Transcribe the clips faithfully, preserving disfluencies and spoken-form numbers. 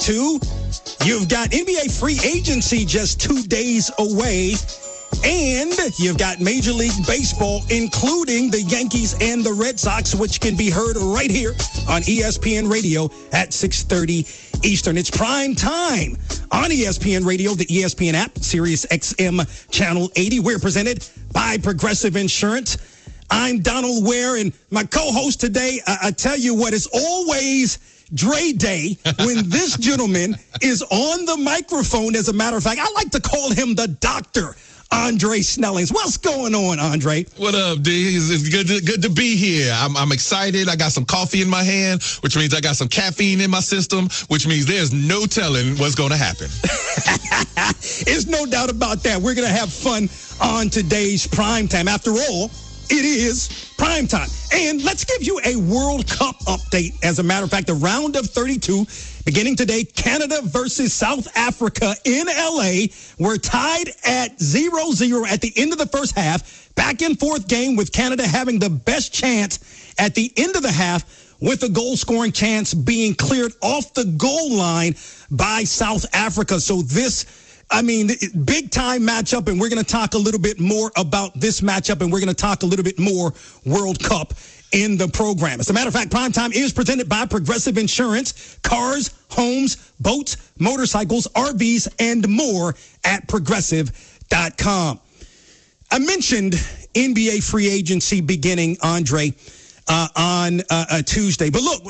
thirty-two. You've got N B A free agency just two days away. And you've got Major League Baseball, including the Yankees and the Red Sox, which can be heard right here on E S P N Radio at six thirty Eastern. It's prime time on E S P N Radio, the E S P N app, Sirius X M Channel eighty. We're presented by Progressive Insurance. I'm Donald Ware, and my co-host today, I, I tell you what, it's always Dre Day when this gentleman is on the microphone. As a matter of fact, I like to call him the doctor. Andre Snellings. What's going on, Andre? What up, D? It's, it's good to, good to be here. I'm, I'm excited. I got some coffee in my hand, which means I got some caffeine in my system, which means there's no telling what's going to happen. There's no doubt about that. We're going to have fun on today's Primetime. After all, it is primetime. And let's give you a World Cup update. As a matter of fact, the round of thirty-two beginning today, Canada versus South Africa in L A. We're tied at zero zero at the end of the first half. Back and forth game with Canada having the best chance at the end of the half, with a goal-scoring chance being cleared off the goal line by South Africa. So this, I mean, big-time matchup, and we're going to talk a little bit more about this matchup, and we're going to talk a little bit more World Cup in the program. As a matter of fact, Primetime is presented by Progressive Insurance. Cars, homes, boats, motorcycles, R Vs, and more at progressive dot com. I mentioned N B A free agency beginning, Andre, uh, on uh, a Tuesday. But look,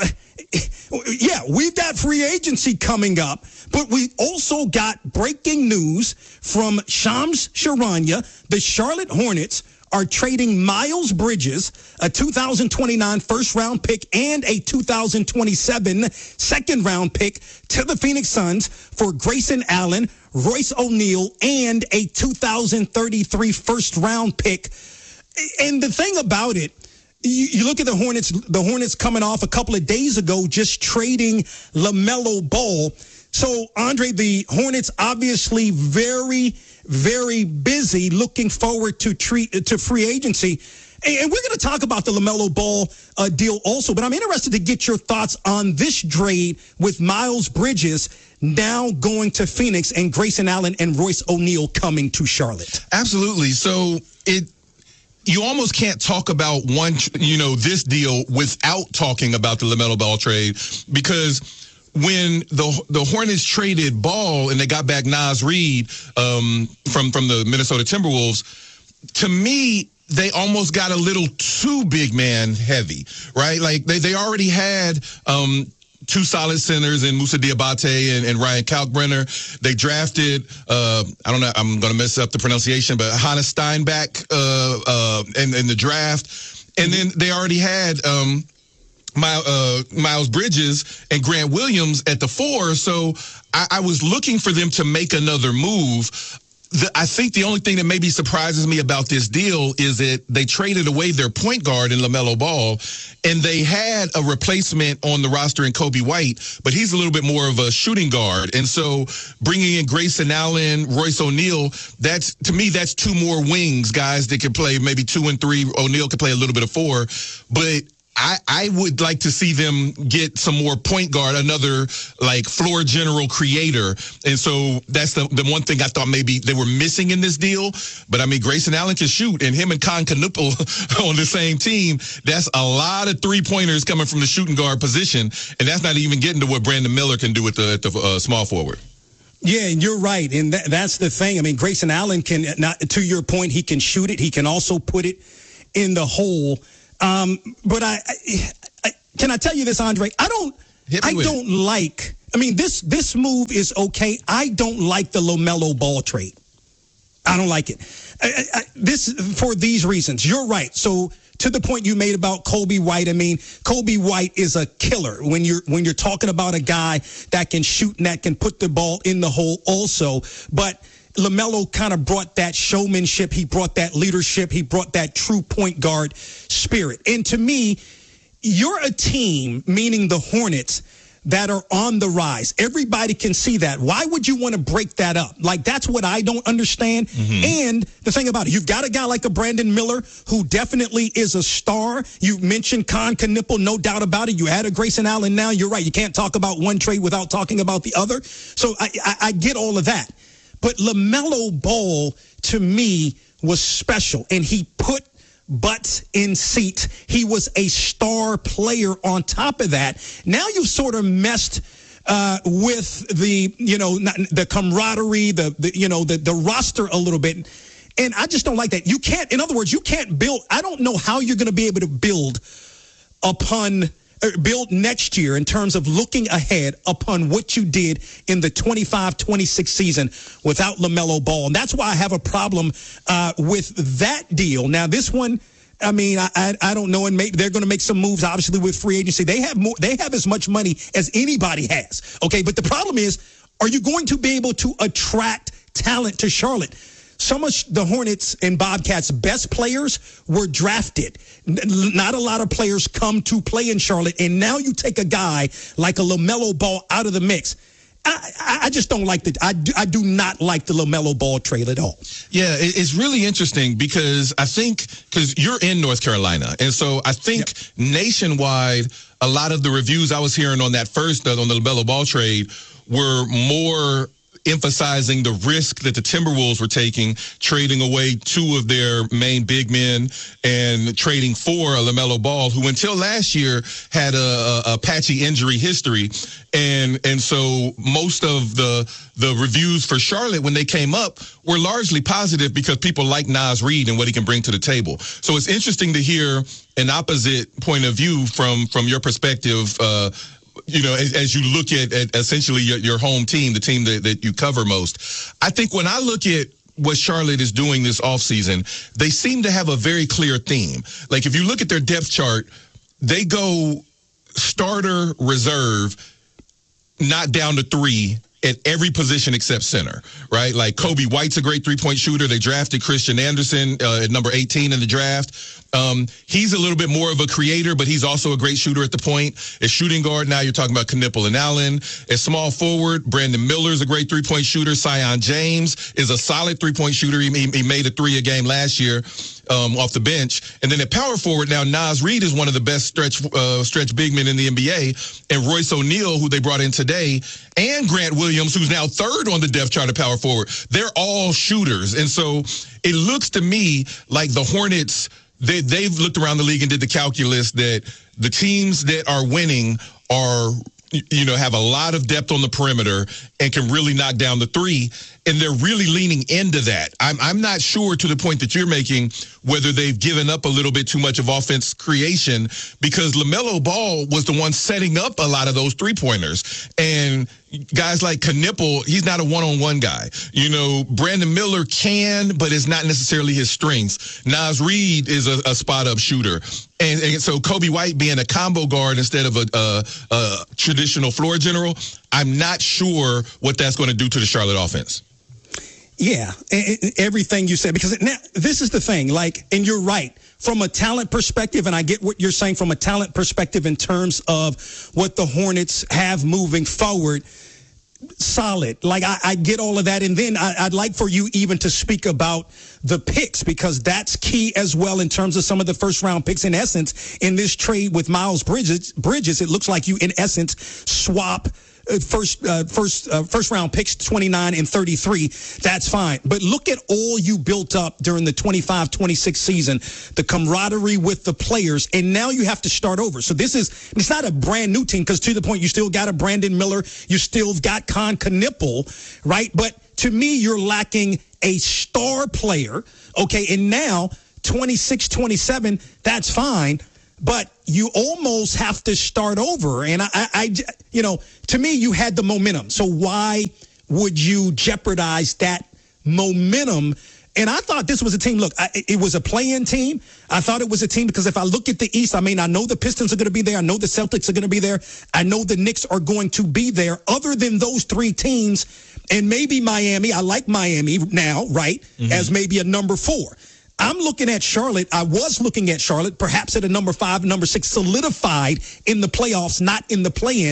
yeah, we've got free agency coming up, but we also got breaking news from Shams Charania. The Charlotte Hornets are trading Miles Bridges, a two thousand twenty-nine first-round pick, and a two thousand twenty-seven second-round pick to the Phoenix Suns for Grayson Allen, Royce O'Neal, and a two thousand thirty-three first-round pick. And the thing about it, you, you look at the Hornets, the Hornets coming off a couple of days ago just trading LaMelo Ball. So, Andre, the Hornets obviously very, very busy, looking forward to treat to free agency. And we're going to talk about the LaMelo Ball uh, deal also, but I'm interested to get your thoughts on this trade with Miles Bridges now going to Phoenix and Grayson Allen and Royce O'Neal coming to Charlotte. Absolutely. So it you almost can't talk about one, you know, this deal without talking about the LaMelo Ball trade, because when the the Hornets traded Ball and they got back Naz Reid um, from, from the Minnesota Timberwolves, to me, they almost got a little too big man heavy, right? Like they, they already had um, two solid centers in Moussa Diabate and, and Ryan Kalkbrenner. They drafted, uh, I don't know, I'm going to mess up the pronunciation, but Hannes Steinbach uh, uh, in, in the draft. And then they already had um, My, uh, Miles Bridges and Grant Williams at the four. So I, I was looking for them to make another move. The, I think the only thing that maybe surprises me about this deal is that they traded away their point guard in LaMelo Ball, and they had a replacement on the roster in Kobe White, but he's a little bit more of a shooting guard. And so bringing in Grayson Allen, Royce O'Neal, that's, to me, that's two more wings, guys that could play maybe two and three. O'Neal could play a little bit of four, but I, I would like to see them get some more point guard, another like floor general creator. And so that's the, the one thing I thought maybe they were missing in this deal. But I mean, Grayson Allen can shoot, and him and Con Canupel on the same team, that's a lot of three pointers coming from the shooting guard position. And that's not even getting to what Brandon Miller can do at the, at the uh, small forward. Yeah, and you're right. And that, that's the thing. I mean, Grayson Allen can, not to your point, he can shoot it. He can also put it in the hole. Um, but I, I, I, can I tell you this, Andre? I don't, I don't it. like, I mean, this, this move is okay. I don't like the LaMelo Ball trade. I don't like it. I, I, this, for these reasons. You're right. So to the point you made about Kobe White, I mean, Kobe White is a killer when you're, when you're talking about a guy that can shoot and that can put the ball in the hole also. But LaMelo kind of brought that showmanship. He brought that leadership. He brought that true point guard spirit. And to me, you're a team, meaning the Hornets, that are on the rise. Everybody can see that. Why would you want to break that up? Like, that's what I don't understand. Mm-hmm. And the thing about it, you've got a guy like a Brandon Miller who definitely is a star. You mentioned Con Knipple, no doubt about it. You had a Grayson Allen now. You're right. You can't talk about one trade without talking about the other. So I, I, I get all of that. But LaMelo Ball, to me, was special. And he put butts in seats. He was a star player on top of that. Now you've sort of messed uh, with the, you know, the camaraderie, the, the you know, the, the roster a little bit. And I just don't like that. You can't, in other words, you can't build. I don't know how you're going to be able to build upon build next year in terms of looking ahead upon what you did in the twenty-five twenty-six season without LaMelo Ball. And that's why I have a problem uh, with that deal. Now, this one, I mean, I I, I don't know, and maybe they're going to make some moves, obviously, with free agency. They have more. They have as much money as anybody has. Okay, but the problem is, are you going to be able to attract talent to Charlotte? Some of the Hornets and Bobcats' best players were drafted. Not a lot of players come to play in Charlotte. And now you take a guy like a LaMelo Ball out of the mix. I, I just don't like the I do, I do not like the LaMelo Ball trade at all. Yeah, it's really interesting because I think because you're in North Carolina. And so I think yep. nationwide, a lot of the reviews I was hearing on that first, on the LaMelo Ball trade, were more emphasizing the risk that the Timberwolves were taking, trading away two of their main big men and trading for a LaMelo Ball, who until last year had a, a, a patchy injury history. And and so most of the the reviews for Charlotte when they came up were largely positive because people like Naz Reid and what he can bring to the table. So it's interesting to hear an opposite point of view from from your perspective, uh, you know, as, as you look at, at essentially your, your home team, the team that, that you cover most. I think when I look at what Charlotte is doing this offseason, they seem to have a very clear theme. Like if you look at their depth chart, they go starter, reserve, not down to three at every position except center, right? Like Kobe White's a great three-point shooter. They drafted Christian Anderson uh, at number eighteen in the draft. Um, he's a little bit more of a creator, but he's also a great shooter at the point. As shooting guard, now you're talking about Knipple and Allen. As small forward, Brandon Miller is a great three-point shooter. Sion James is a solid three-point shooter. He, he made a three a game last year um, off the bench. And then at power forward, now Naz Reid is one of the best stretch uh, stretch big men in the N B A. And Royce O'Neal, who they brought in today, and Grant Williams, who's now third on the depth chart at power forward. They're all shooters. And so it looks to me like the Hornets, They, they've looked around the league and did the calculus that the teams that are winning are, you know, have a lot of depth on the perimeter and can really knock down the three. And they're really leaning into that. I'm, I'm not sure to the point that you're making whether they've given up a little bit too much of offense creation, because LaMelo Ball was the one setting up a lot of those three-pointers. And guys like Knipple, he's not a one-on-one guy. You know, Brandon Miller can, but it's not necessarily his strengths. Naz Reid is a, a spot-up shooter. And, and so Kobe White being a combo guard instead of a, a, a traditional floor general, I'm not sure what that's going to do to the Charlotte offense. Yeah, everything you said, because now this is the thing, like, and you're right, from a talent perspective, and I get what you're saying from a talent perspective in terms of what the Hornets have moving forward, solid. Like, I, I get all of that. And then I, I'd like for you even to speak about the picks, because that's key as well in terms of some of the first round picks. In essence, in this trade with Miles Bridges, Bridges, it looks like you, in essence, swap First, uh, first, uh, first round picks, twenty-nine and thirty-three. That's fine. But look at all you built up during the twenty-five twenty-six season, the camaraderie with the players, and now you have to start over. So this is, it's not a brand new team, because to the point, you still got a Brandon Miller, you still got Con Knipple, right? But to me, you're lacking a star player. Okay. And now twenty-six twenty-seven, that's fine. But you almost have to start over. And I, I, I, you know, to me, you had the momentum. So why would you jeopardize that momentum? And I thought this was a team. Look, I, it was a play-in team. I thought it was a team because if I look at the East, I mean, I know the Pistons are going to be there. I know the Celtics are going to be there. I know the Knicks are going to be there. Other than those three teams, and maybe Miami, I like Miami now, right, mm-hmm. as maybe a number four. I'm looking at Charlotte. I was looking at Charlotte, perhaps at a number five, number six, solidified in the playoffs, not in the play-in.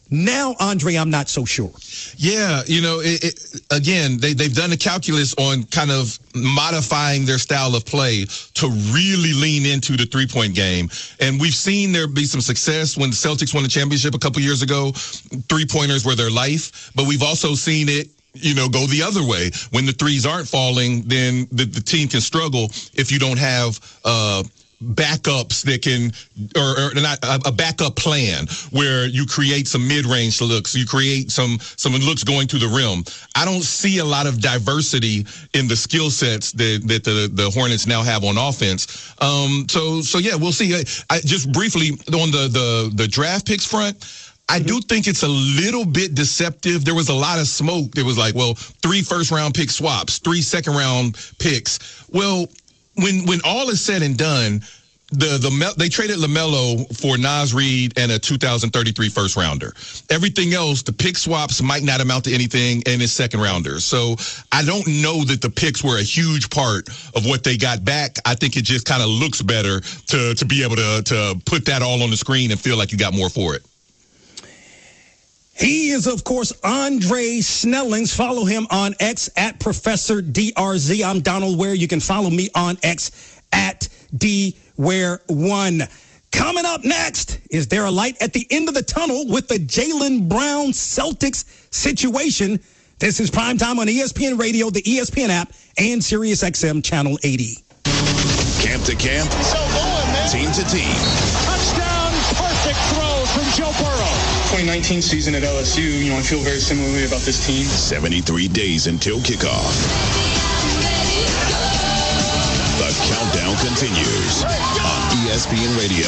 Now, Andre, I'm not so sure. Yeah, you know, it, it, again, they, they've done the calculus on kind of modifying their style of play to really lean into the three-point game. And we've seen there be some success when the Celtics won the championship a couple years ago. Three-pointers were their life. But we've also seen it, you know, go the other way. When the threes aren't falling, then the, the team can struggle if you don't have uh backups that can, or, or not a, a backup plan where you create some mid-range looks, you create some some looks going to the rim. I don't see a lot of diversity in the skill sets that that the the Hornets now have on offense. Um, so so yeah, we'll see. I, I, just briefly on the the the draft picks front, I do think it's a little bit deceptive. There was a lot of smoke. There was like, well, three first round pick swaps, three second round picks. Well, when when all is said and done, the the they traded LaMelo for Naz Reid and a two thousand thirty-three first rounder. Everything else, the pick swaps might not amount to anything, and it's second rounders. So I don't know that the picks were a huge part of what they got back. I think it just kind of looks better to to be able to to put that all on the screen and feel like you got more for it. He is, of course, Andre Snellings. Follow him on X at Professor D R Z. I'm Donald Ware. You can follow me on X at D Ware one. Coming up next, is there a light at the end of the tunnel with the Jaylen Brown Celtics situation? This is Primetime on E S P N Radio, the E S P N app, and Sirius X M Channel eighty. Camp to camp, so going, man. Team to team. Touchdown, perfect throw from Joe Burrow. twenty nineteen season at L S U, you know, I feel very similarly about this team. seventy-three days until kickoff. The countdown continues on E S P N Radio.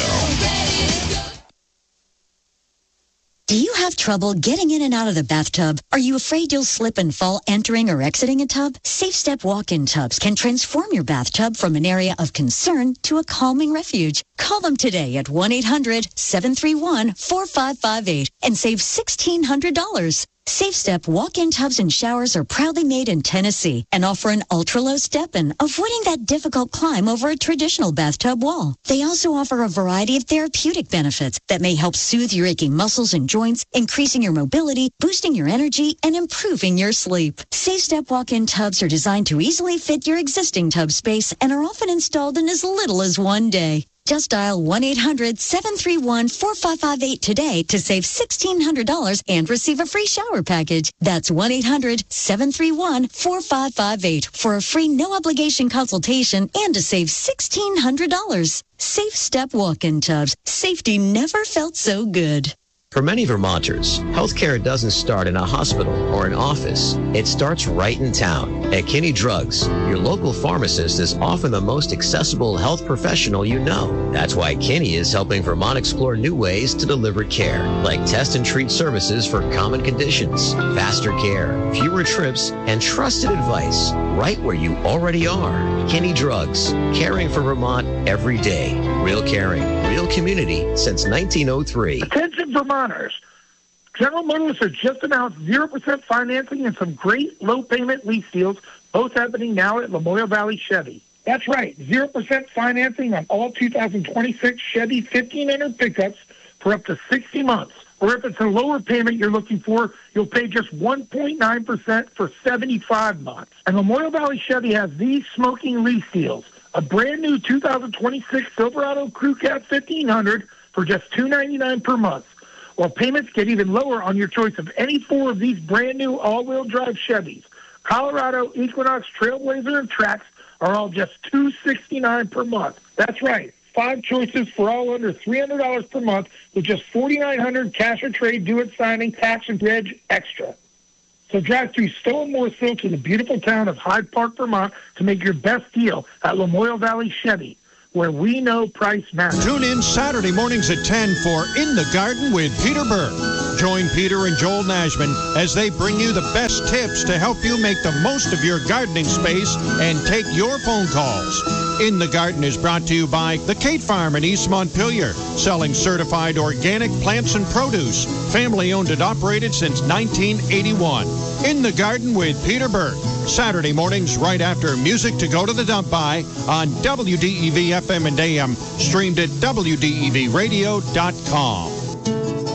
Do you have trouble getting in and out of the bathtub? Are you afraid you'll slip and fall entering or exiting a tub? Safe Step walk-in tubs can transform your bathtub from an area of concern to a calming refuge. Call them today at one eight hundred seven three one four five five eight and save sixteen hundred dollars. Safe Step walk-in tubs and showers are proudly made in Tennessee and offer an ultra-low step-in, avoiding that difficult climb over a traditional bathtub wall. They also offer a variety of therapeutic benefits that may help soothe your aching muscles and joints, increasing your mobility, boosting your energy, and improving your sleep. Safe Step walk-in tubs are designed to easily fit your existing tub space and are often installed in as little as one day. Just dial one eight hundred seven three one four five five eight today to save sixteen hundred dollars and receive a free shower package. That's one eight hundred seven three one four five five eight for a free no-obligation consultation and to save sixteen hundred dollars. Safe Step walk-in tubs. Safety never felt so good. For many Vermonters, healthcare doesn't start in a hospital or an office. It starts right in town. At Kinney Drugs, your local pharmacist is often the most accessible health professional you know. That's why Kinney is helping Vermont explore new ways to deliver care, like test and treat services for common conditions, faster care, fewer trips, and trusted advice right where you already are. Kinney Drugs, caring for Vermont every day. Real caring, real community since nineteen oh three. Attention Vermonters. General Motors has just announced zero percent financing and some great low-payment lease deals, both happening now at Lamoille Valley Chevy. That's right, zero percent financing on all two thousand twenty-six Chevy fifteen hundred pickups for up to sixty months. Or if it's a lower payment you're looking for, you'll pay just one point nine percent for seventy-five months. And Lamoille Valley Chevy has these smoking lease deals. A brand new two thousand twenty-six Silverado Crew Cab fifteen hundred for just two hundred ninety-nine dollars per month. While payments get even lower on your choice of any four of these brand new all-wheel drive Chevys. Colorado, Equinox, Trailblazer, and Trax are all just two hundred sixty-nine dollars per month. That's right. Five choices for all under three hundred dollars per month with just four thousand nine hundred dollars cash or trade, do-it signing, tax and reg extra. So drive through Stowe and Morrisville to the beautiful town of Hyde Park, Vermont to make your best deal at Lamoille Valley Chevy, where we know price matters. Tune in Saturday mornings at ten for In the Garden with Peter Burke. Join Peter and Joel Nashman as they bring you the best tips to help you make the most of your gardening space and take your phone calls. In the Garden is brought to you by the Kate Farm in East Montpelier, selling certified organic plants and produce. Family owned and operated since nineteen eighty-one. In the Garden with Peter Burke. Saturday mornings right after Music to Go to the Dump By on W D E V F M and A M, streamed at W D E V radio dot com.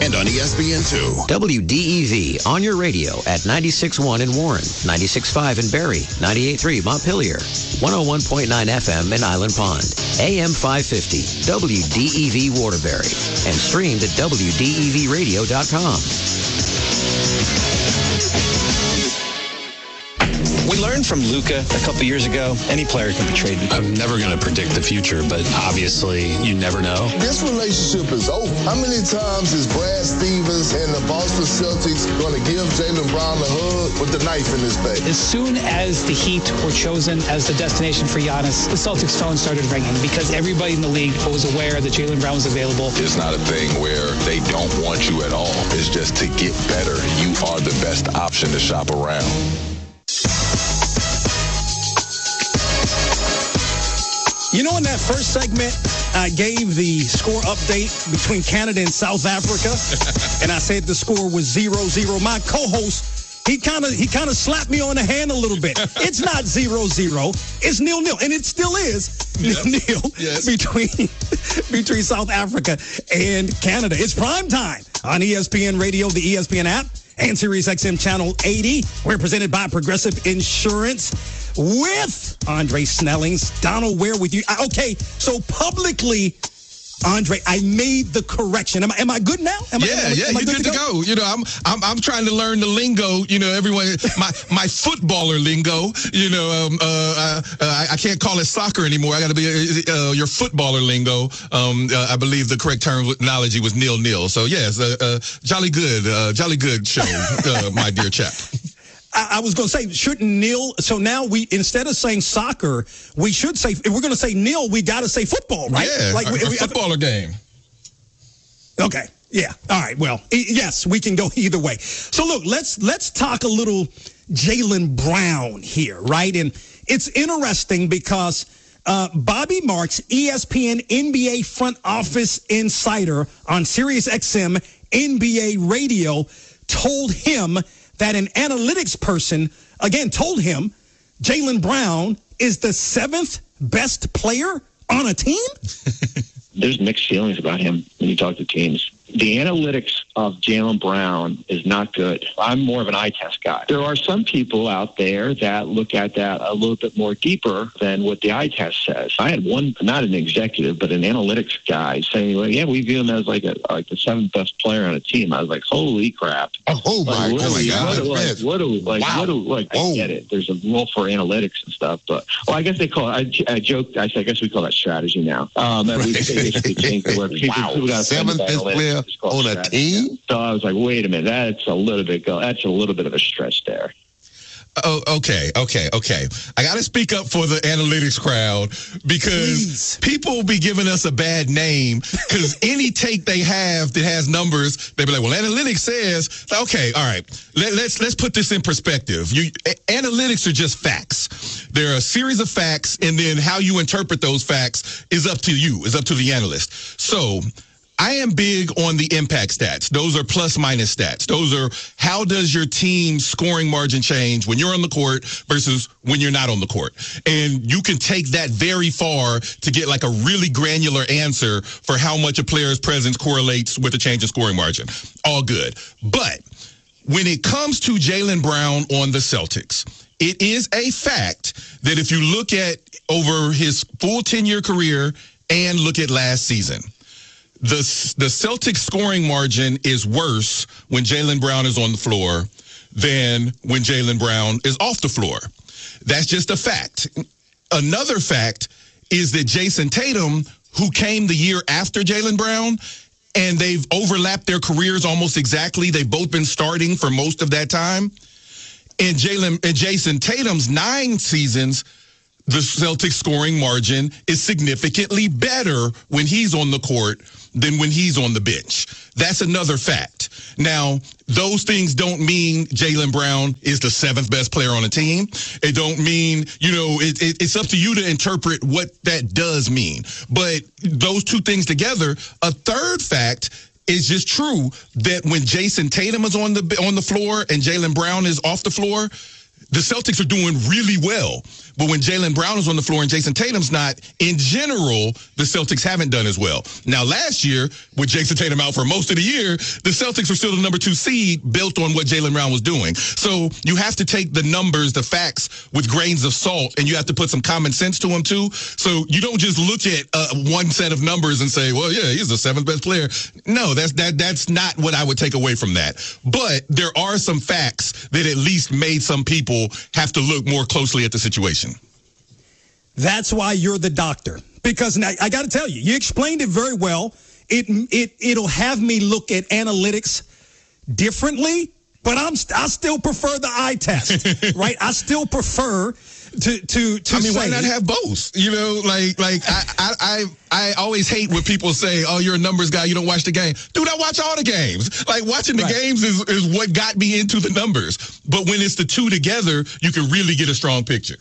and on E S P N two. W D E V on your radio at ninety-six point one in Warren, ninety-six point five in Barrie, ninety-eight point three Montpelier, one oh one point nine F M in Island Pond, A M five fifty, W D E V Waterbury, and streamed at W D E V radio dot com. We learned from Luka a couple years ago, any player can be traded. I'm never going to predict the future, but obviously you never know. This relationship is over. How many times is Brad Stevens and the Boston Celtics going to give Jaylen Brown a hug with the knife in his face? As soon as the Heat were chosen as the destination for Giannis, the Celtics phone started ringing because everybody in the league was aware that Jaylen Brown was available. It's not a thing where they don't want you at all. It's just to get better. You are the best option to shop around. You know, in that first segment, I gave the score update between Canada and South Africa, and I said the score was zero zero. My co-host, he kind of he kind of slapped me on the hand a little bit. It's not zero zero. It's nil nil, and it still is nil nil yes. between between South Africa and Canada. It's prime time on E S P N Radio, the E S P N app, and Sirius X M Channel eighty. We're presented by Progressive Insurance with Andre Snellings. Donald Ware with you. Okay, so publicly, Andre, I made the correction. Am I, am I good now? Am yeah, I, am, yeah, am I you're good, good to go? go. You know, I'm, I'm, I'm trying to learn the lingo. You know, everyone, my, my footballer lingo. You know, um, uh, uh, I can't call it soccer anymore. I got to be uh, your footballer lingo. Um, uh, I believe the correct terminology was nil nil. So yes, uh, uh, jolly good, uh, jolly good show, uh, my dear chap. I was going to say, shouldn't nil? So now we, instead of saying soccer, we should say, if we're going to say nil, we got to say football, right? Yeah, like a, we, a we, footballer game. Okay. Yeah. All right. Well, yes, we can go either way. So look, let's let's talk a little Jaylen Brown here, right? And it's interesting because uh, Bobby Marks, E S P N N B A front office insider on Sirius X M N B A radio, told him that an analytics person, again, told him Jaylen Brown is the seventh best player on a team? There's mixed feelings about him when you talk to teams. The analytics of Jaylen Brown is not good. I'm more of an eye test guy. There are some people out there that look at that a little bit more deeper than what the eye test says. I had one, not an executive, but an analytics guy saying, well, yeah, we view him as like a, like the seventh best player on a team. I was like, holy crap. Oh, my, like, oh my God. What, like, what do, like, wow. what do, like, I get it. There's a role for analytics and stuff, but, well, I guess they call it, I, I joked, I, said, I guess we call that strategy now. Um, and right. we basically changed the word. People, wow. people got seventh best player on a team? So I was like, wait a minute, that's a little bit go. That's a little bit of a stretch there. Oh, okay, okay, okay. I got to speak up for the analytics crowd because Please. people be giving us a bad name because any take they have that has numbers, they be like, well, analytics says, okay, all right, let, let's let's put this in perspective. You a- analytics are just facts. They're a series of facts, and then how you interpret those facts is up to you, is up to the analyst. So I am big on the impact stats. Those are plus minus stats. Those are how does your team's scoring margin change when you're on the court versus when you're not on the court. And you can take that very far to get like a really granular answer for how much a player's presence correlates with a change in scoring margin. All good. But when it comes to Jaylen Brown on the Celtics, it is a fact that if you look at over his full ten-year career and look at last season, The the Celtics scoring margin is worse when Jaylen Brown is on the floor than when Jaylen Brown is off the floor. That's just a fact. Another fact is that Jason Tatum, who came the year after Jaylen Brown, and they've overlapped their careers almost exactly. They've both been starting for most of that time. And Jaylen and Jason Tatum's nine seasons, the Celtics scoring margin is significantly better when he's on the court than when he's on the bench. That's another fact. Now, those things don't mean Jaylen Brown is the seventh best player on the team. It don't mean, you know, it, it, it's up to you to interpret what that does mean. But those two things together, a third fact is just true that when Jason Tatum is on the on the floor and Jaylen Brown is off the floor, the Celtics are doing really well. But when Jaylen Brown is on the floor and Jason Tatum's not, in general, the Celtics haven't done as well. Now, last year, with Jason Tatum out for most of the year, the Celtics were still the number two seed built on what Jaylen Brown was doing. So you have to take the numbers, the facts, with grains of salt, and you have to put some common sense to them, too. So you don't just look at uh, one set of numbers and say, well, yeah, he's the seventh best player. No, that's that that's not what I would take away from that. But there are some facts that at least made some people have to look more closely at the situation. That's why you're the doctor. Because now, I got to tell you, you explained it very well. It it it'll have me look at analytics differently, but I'm I still prefer the eye test, right? I still prefer to to to. I mean, say, why not have both? You know, like like I, I I I always hate when people say, "Oh, you're a numbers guy. You don't watch the game." Dude, I watch all the games. Like watching the right. games is is what got me into the numbers. But when it's the two together, you can really get a strong picture.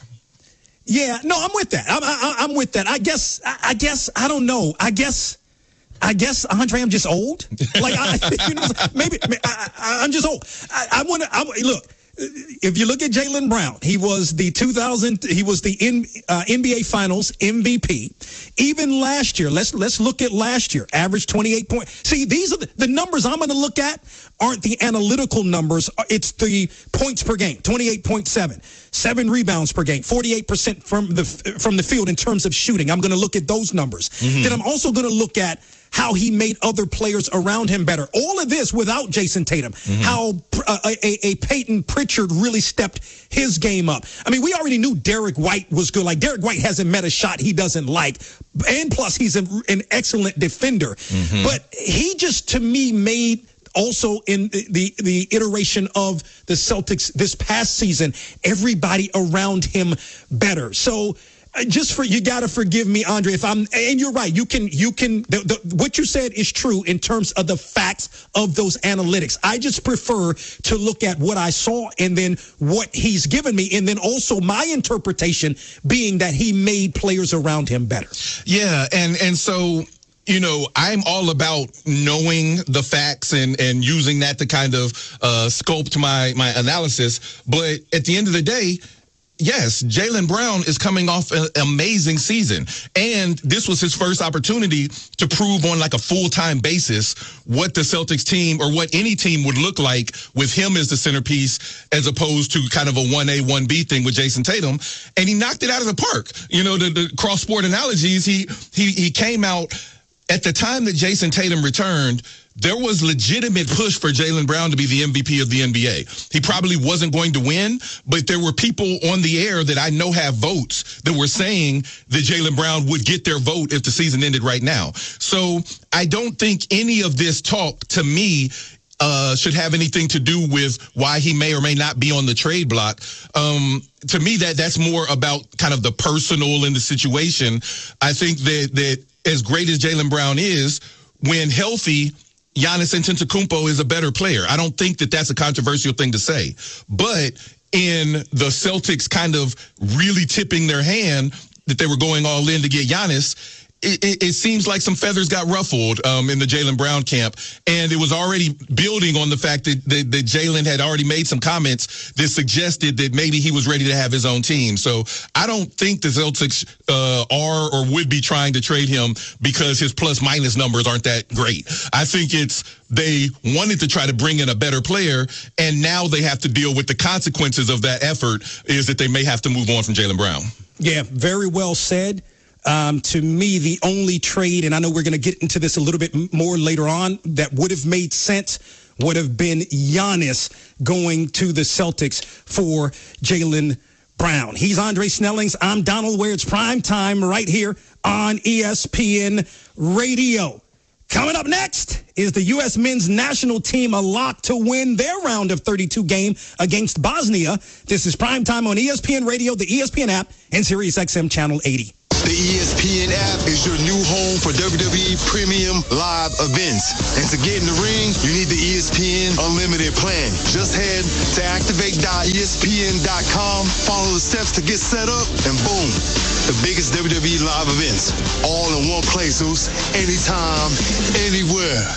Yeah, no, I'm with that. I'm, I, I'm with that. I guess, I, I guess, I don't know. I guess, I guess, Andre, I'm just old. Like, I, you know, maybe I, I, I'm just old. I, I want to look. If you look at Jaylen Brown, he was the two thousand. He was the N, uh, N B A Finals M V P. Even last year, let's let's look at last year. Average twenty-eight points. See, these are the, the numbers I'm going to look at. Aren't the analytical numbers? It's the points per game. twenty-eight point seven, seven rebounds per game, forty-eight percent from the from the field in terms of shooting. I'm going to look at those numbers. Mm-hmm. Then I'm also going to look at how he made other players around him better. All of this without Jason Tatum. Mm-hmm. How uh, a, a Peyton Pritchard really stepped his game up. I mean, we already knew Derek White was good. Like, Derek White hasn't met a shot he doesn't like. And plus, he's a, an excellent defender. Mm-hmm. But he just, to me, made... Also, in the, the iteration of the Celtics this past season, everybody around him better. So uh, just for, you got to forgive me, Andre, if I'm, and you're right. You can, you can, the, the, what you said is true in terms of the facts of those analytics. I just prefer to look at what I saw and then what he's given me. And then also my interpretation being that he made players around him better. Yeah. And, and so, you know, I'm all about knowing the facts and, and using that to kind of uh, sculpt my, my analysis. But at the end of the day, yes, Jaylen Brown is coming off an amazing season. And this was his first opportunity to prove on like a full-time basis what the Celtics team or what any team would look like with him as the centerpiece as opposed to kind of a one A, one B thing with Jason Tatum. And he knocked it out of the park. You know, the, the cross-sport analogies, he he he came out. At the time that Jason Tatum returned, there was legitimate push for Jaylen Brown to be the M V P of the N B A. He probably wasn't going to win, but there were people on the air that I know have votes that were saying that Jaylen Brown would get their vote if the season ended right now. So I don't think any of this talk, to me, uh, should have anything to do with why he may or may not be on the trade block. Um, to me, that that's more about kind of the personal in the situation. I think that that as great as Jaylen Brown is, when healthy, Giannis Antetokounmpo is a better player. I don't think that that's a controversial thing to say. But in the Celtics kind of really tipping their hand that they were going all in to get Giannis, It, it, it seems like some feathers got ruffled um, in the Jaylen Brown camp, and it was already building on the fact that, that, that Jaylen had already made some comments that suggested that maybe he was ready to have his own team. So I don't think the Celtics uh, are or would be trying to trade him because his plus-minus numbers aren't that great. I think it's they wanted to try to bring in a better player, and now they have to deal with the consequences of that effort is that they may have to move on from Jaylen Brown. Yeah, very well said. Um, to me, the only trade, and I know we're going to get into this a little bit more later on, that would have made sense would have been Giannis going to the Celtics for Jaylen Brown. He's Andre Snellings. I'm Donald Ware. It's prime time right here on E S P N Radio. Coming up next, is the U S men's national team a lock to win their round of thirty-two game against Bosnia? This is prime time on E S P N Radio, the E S P N app, and Sirius X M Channel eighty. The E S P N app is your new home for W W E Premium Live events. And to get in the ring, you need the E S P N Unlimited plan. Just head to activate dot E S P N dot com, follow the steps to get set up, and boom, the biggest W W E live events. All in one place, Zeus. Anytime, anywhere.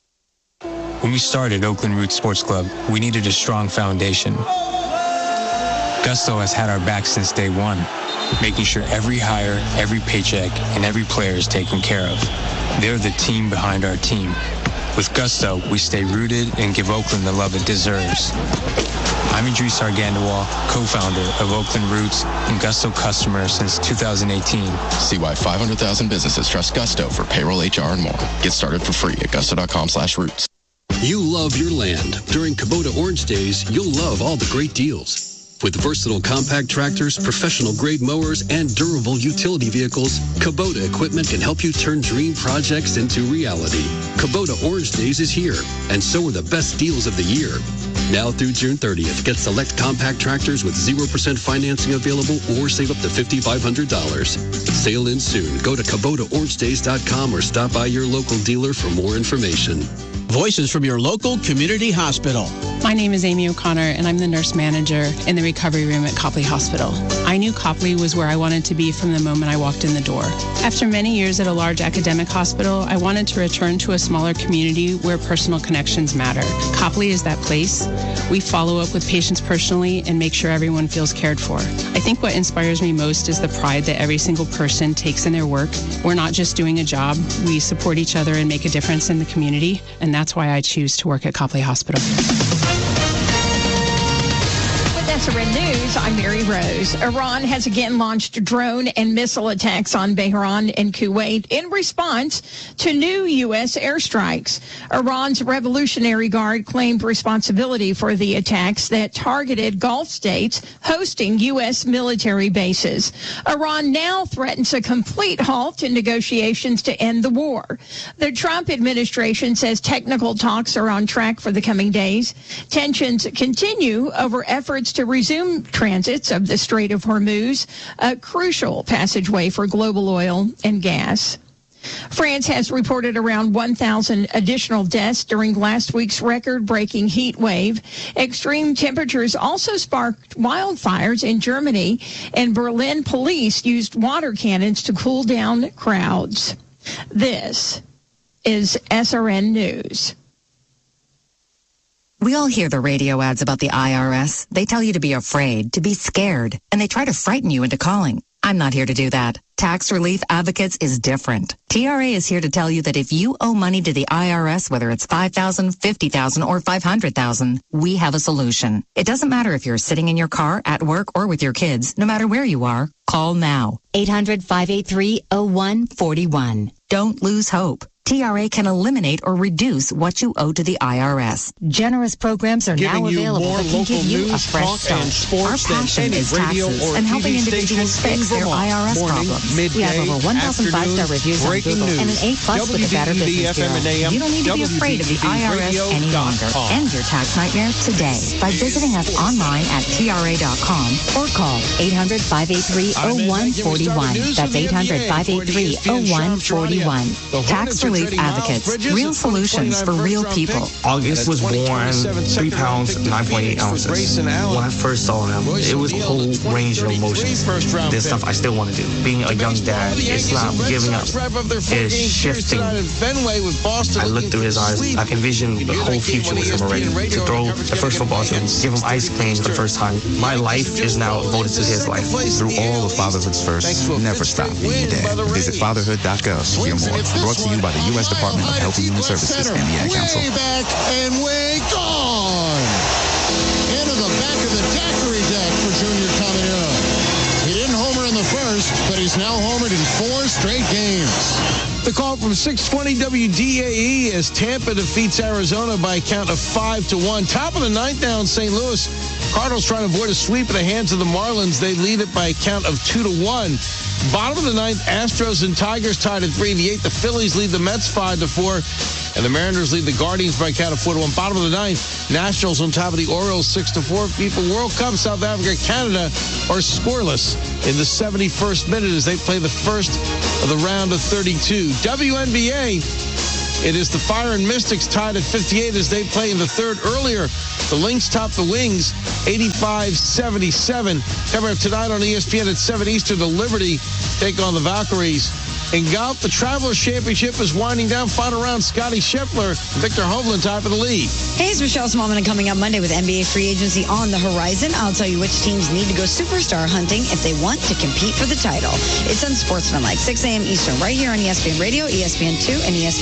When we started Oakland Roots Sports Club, we needed a strong foundation. Gusto has had our back since day one, making sure every hire, every paycheck, and every player is taken care of. They're the team behind our team. With Gusto, we stay rooted and give Oakland the love it deserves. I'm Idris Argandawal, co-founder of Oakland Roots and Gusto customer since two thousand eighteen. See why five hundred thousand businesses trust Gusto for payroll, H R, and more. Get started for free at gusto.com slash roots. You love your land. During Kubota Orange Days, you'll love all the great deals. With versatile compact tractors, professional-grade mowers, and durable utility vehicles, Kubota equipment can help you turn dream projects into reality. Kubota Orange Days is here, and so are the best deals of the year. Now through June thirtieth, get select compact tractors with zero percent financing available or save up to five thousand five hundred dollars. Sale ends soon. Go to Kubota Orange Days dot com or stop by your local dealer for more information. Voices from your local community hospital. My name is Amy O'Connor, and I'm the nurse manager in the recovery room at Copley Hospital. I knew Copley was where I wanted to be from the moment I walked in the door. After many years at a large academic hospital, I wanted to return to a smaller community where personal connections matter. Copley is that place. We follow up with patients personally and make sure everyone feels cared for. I think what inspires me most is the pride that every single person takes in their work. We're not just doing a job. We support each other and make a difference in the community, and that's why I choose to work at Copley Hospital. S R N News, I'm Mary Rose. Iran has again launched drone and missile attacks on Bahrain and Kuwait in response to new U S airstrikes. Iran's Revolutionary Guard claimed responsibility for the attacks that targeted Gulf states hosting U S military bases. Iran now threatens a complete halt to negotiations to end the war. The Trump administration says technical talks are on track for the coming days. Tensions continue over efforts to resume transits of the Strait of Hormuz, a crucial passageway for global oil and gas. France has reported around one thousand additional deaths during last week's record-breaking heat wave. Extreme temperatures also sparked wildfires in Germany, and Berlin police used water cannons to cool down crowds. This is S R N News. We all hear the radio ads about the I R S. They tell you to be afraid, to be scared, and they try to frighten you into calling. I'm not here to do that. Tax Relief Advocates is different. T R A is here to tell you that if you owe money to the I R S, whether it's five thousand dollars, fifty thousand dollars, or five hundred thousand dollars, we have a solution. It doesn't matter if you're sitting in your car, at work, or with your kids. No matter where you are, call now. eight hundred, five eight three, oh one four one. Don't lose hope. T R A can eliminate or reduce what you owe to the I R S. Generous programs are Giving now you available more that can give you news, a fresh talk, start. and sports Our passion than any is radio taxes or and T V helping individuals station fix in their Vermont. I R S Morning, problems. midday, We have over one thousand five-star reviews on breaking Google news. and an A plus with a Better W B B Business F M and A M, Bureau. You don't need to be afraid of the I R S any longer. End your tax nightmare today by visiting us online at T R A dot com or call eight hundred, five eight three, oh one four one. That's eight hundred, five eight three, oh one four one. Tax Relief Advocates. Real solutions for real people. August was born three pounds, nine point eight ounces. When I first saw him, it was a whole range of emotions. There's stuff I still want to do. Being a young dad, it's not giving up. It's shifting. I look through his eyes. I can envision the whole future with him already. To throw the first football to him, give him ice cream for the first time. My life is now devoted to his life. Through all of Fatherhood's first, never stop being a dad. Visit fatherhood dot gov to hear more. Brought to you by the U S Department of Health and Human Services and the Ad Council. Way back and way gone. Into the back of the daiquiri deck for Junior Caminero. He didn't homer in the first, but he's now homered in four straight games. The call from six twenty W D A E as Tampa defeats Arizona by a count of five to one. Top of the ninth now in Saint Louis. Cardinals trying to avoid a sweep at the hands of the Marlins. They lead it by a count of two to one. Bottom of the ninth, Astros and Tigers tied at three. In the eighth, the Phillies lead the Mets five to four. And the Mariners lead the Guardians by a count of four to one. Bottom of the ninth, Nationals on top of the Orioles six to four. People, World Cup, South Africa, Canada are scoreless in the seventy-first minute as they play the first of the round of thirty-two. W N B A, it is the Fire and Mystics tied at fifty-eight as they play in the third. Earlier, the Lynx top the Wings, eighty-five seventy-seven. Coming up tonight on E S P N at seven Eastern, the Liberty take on the Valkyries. In golf, the Travelers Championship is winding down. Final round, Scotty Scheffler, Victor Hovland tied for the lead. Hey, it's Michelle Smallman, and coming up Monday with N B A free agency on the horizon, I'll tell you which teams need to go superstar hunting if they want to compete for the title. It's unsportsmanlike, six a.m. Eastern, right here on E S P N Radio, E S P N two, and E S P N